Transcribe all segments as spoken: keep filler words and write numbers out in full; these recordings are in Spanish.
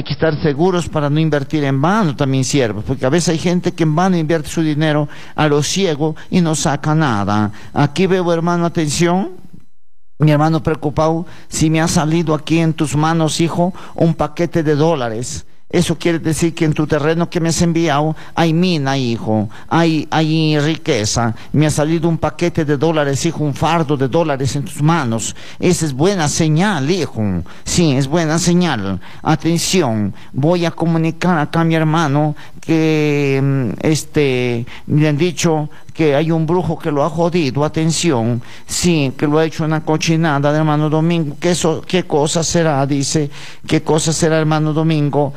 que estar seguros para no invertir en vano también, siervos, porque a veces hay gente que en vano invierte su dinero a lo ciego y no saca nada. Aquí veo, hermano, atención, mi hermano preocupado, si me ha salido aquí en tus manos, hijo, un paquete de dólares. Eso quiere decir que en tu terreno que me has enviado hay mina, hijo, hay, hay riqueza. Me ha salido un paquete de dólares, hijo, un fardo de dólares en tus manos. Esa es buena señal, hijo. Sí, es buena señal. Atención, voy a comunicar acá a mi hermano que este, me han dicho que hay un brujo que lo ha jodido. Atención, sí, que lo ha hecho una cochinada, hermano Domingo. ¿Qué, so, qué cosa será? Dice, ¿qué cosa será, hermano Domingo?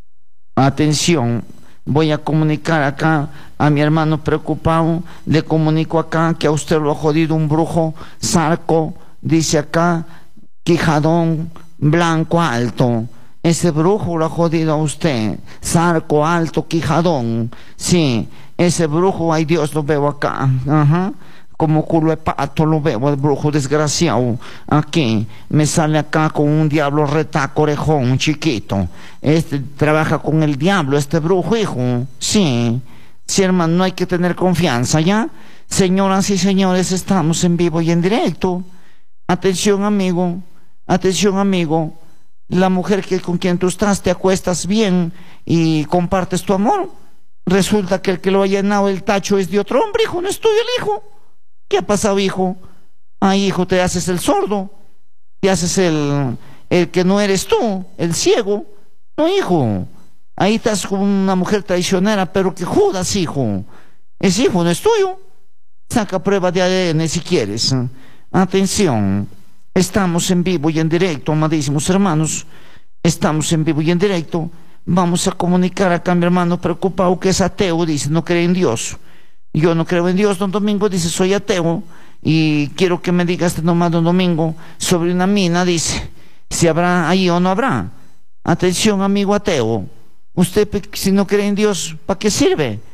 Atención, voy a comunicar acá a mi hermano preocupado, le comunico acá que a usted lo ha jodido un brujo zarco, dice acá, quijadón blanco alto. Ese brujo lo ha jodido a usted, zarco alto, quijadón, sí, ese brujo, ay Dios, lo veo acá, ajá. Como culo de pato lo veo, el brujo desgraciado. Aquí, me sale acá con un diablo retaco orejón, chiquito. Este trabaja con el diablo, este brujo, hijo. Sí, sí, hermano, no hay que tener confianza, ¿ya? Señoras y señores, estamos en vivo y en directo. Atención, amigo, atención, amigo. La mujer que con quien tú estás, te acuestas bien y compartes tu amor. Resulta que el que lo ha llenado el tacho es de otro hombre, hijo, no es tuyo el hijo. ¿Qué ha pasado, hijo? Ay, hijo, te haces el sordo, te haces el, el que no eres tú, el ciego. No, hijo, ahí estás con una mujer traicionera, pero que jodas, hijo. Ese hijo no es tuyo. Saca prueba de A D N si quieres. Atención, estamos en vivo y en directo, amadísimos hermanos. Estamos en vivo y en directo. Vamos a comunicar acá a mi hermano preocupado que es ateo, dice, no cree en Dios. Yo no creo en Dios, don Domingo, dice, soy ateo y quiero que me digas este nomás, don Domingo, sobre una mina, dice, si habrá ahí o no habrá. Atención, amigo ateo, usted si no cree en Dios, ¿para qué sirve?